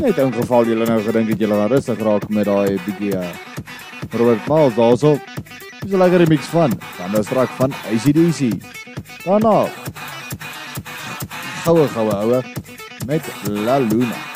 Net in geval julle nou gedink het julle gaan rustig raak met daai bietjie Robert Miles daarso. Dis 'n lekker remix van Thunderstruck van AC/DC. Daarna goue met La Luna.